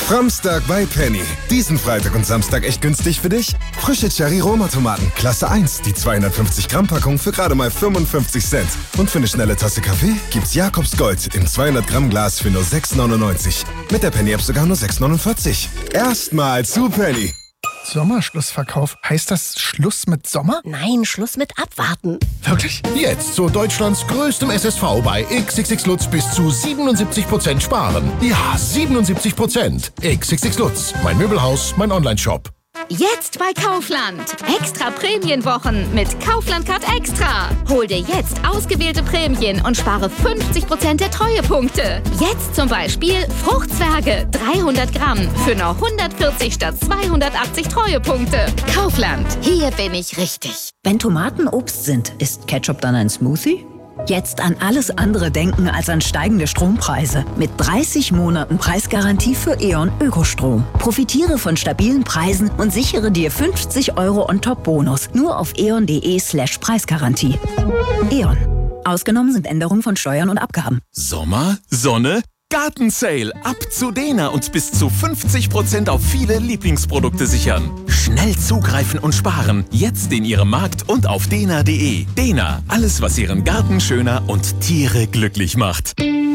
Framstag bei Penny. Diesen Freitag und Samstag echt günstig für dich? Frische Cherry-Roma-Tomaten, Klasse 1, die 250 Gramm Packung für gerade mal 55 Cent. Und für eine schnelle Tasse Kaffee gibt's Jakobs Gold im 200 Gramm Glas für nur 6,99. Mit der Penny-App sogar nur 6,49. Erstmal zu Penny. Sommerschlussverkauf. Heißt das Schluss mit Sommer? Nein, Schluss mit Abwarten. Wirklich? Jetzt zu Deutschlands größtem SSV bei XXX Lutz bis zu 77% sparen. Ja, 77%. XXX Lutz. Mein Möbelhaus, mein Onlineshop. Jetzt bei Kaufland. Extra Prämienwochen mit Kaufland Card Extra. Hol dir jetzt ausgewählte Prämien und spare 50% der Treuepunkte. Jetzt zum Beispiel Fruchtzwerge 300 Gramm für nur 140 statt 280 Treuepunkte. Kaufland, hier bin ich richtig. Wenn Tomaten Obst sind, ist Ketchup dann ein Smoothie? Jetzt an alles andere denken als an steigende Strompreise. Mit 30 Monaten Preisgarantie für E.ON Ökostrom. Profitiere von stabilen Preisen und sichere dir 50 € On-Top-Bonus. Nur auf eon.de/Preisgarantie. E.ON. Ausgenommen sind Änderungen von Steuern und Abgaben. Sommer, Sonne, Gartensale. Ab zu Dena und bis zu 50% auf viele Lieblingsprodukte sichern. Schnell zugreifen und sparen. Jetzt in Ihrem Markt und auf dena.de. Dena, alles was Ihren Garten schöner und Tiere glücklich macht.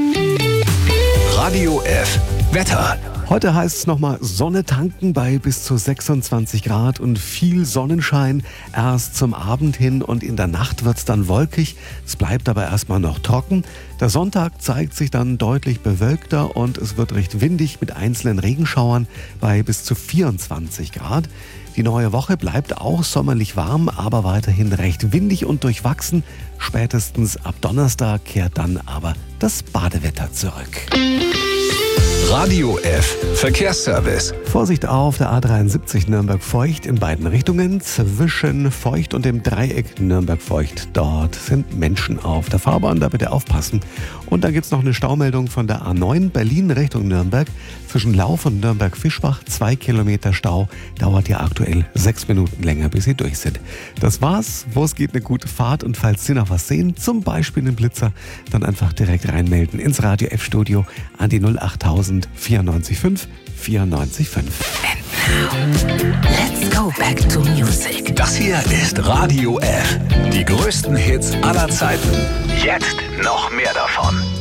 Radio F. Wetter. Heute heißt es nochmal Sonne tanken bei bis zu 26 Grad und viel Sonnenschein. Erst zum Abend hin und in der Nacht wird es dann wolkig. Es bleibt aber erstmal noch trocken. Der Sonntag zeigt sich dann deutlich bewölkter und es wird recht windig mit einzelnen Regenschauern bei bis zu 24 Grad. Die neue Woche bleibt auch sommerlich warm, aber weiterhin recht windig und durchwachsen. Spätestens ab Donnerstag kehrt dann aber das Badewetter zurück. Radio F. Verkehrsservice. Vorsicht auf der A73 Nürnberg-Feucht in beiden Richtungen. Zwischen Feucht und dem Dreieck Nürnberg-Feucht. Dort sind Menschen auf der Fahrbahn, da bitte aufpassen. Und dann gibt es noch eine Staumeldung von der A9 Berlin Richtung Nürnberg. Zwischen Lauf und Nürnberg-Fischbach 2 Kilometer Stau. Dauert ja aktuell 6 Minuten länger, bis Sie durch sind. Das war's. Wo es geht, eine gute Fahrt. Und falls Sie noch was sehen, zum Beispiel einen Blitzer, dann einfach direkt reinmelden ins Radio F-Studio an die 08000 94 94 5. Let's go back to music. Das hier ist Radio F. Die größten Hits aller Zeiten. Jetzt noch mehr davon.